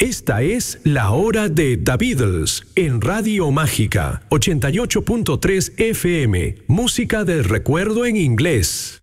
Esta es la hora de The Beatles en Radio Mágica 88.3 FM. Música del recuerdo en inglés.